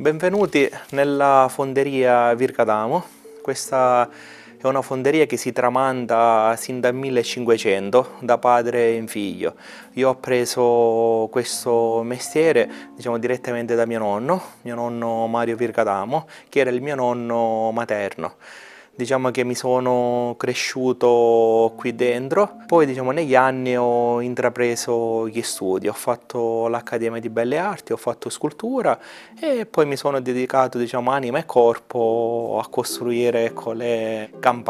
Benvenuti nella fonderia Virgadamo. Questa è una fonderia che si tramanda sin dal 1500, da padre in figlio. Io ho preso questo mestiere, diciamo, direttamente da mio nonno Mario Virgadamo, che era il mio nonno materno. Diciamo che mi sono cresciuto qui dentro, poi diciamo negli anni ho intrapreso gli studi, ho fatto l'Accademia di Belle Arti, ho fatto scultura e poi mi sono dedicato, diciamo, anima e corpo a costruire, ecco, le campane.